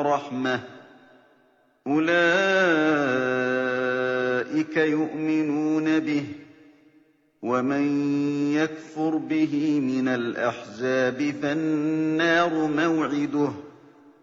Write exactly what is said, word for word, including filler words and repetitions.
وَرَحْمَةٌ ۚ أُولَٰئِكَ يُؤْمِنُونَ بِهِ ۚ وَمَن يَكْفُرْ بِهِ مِنَ الْأَحْزَابِ فَالنَّارُ مَوْعِدُهُ ۚ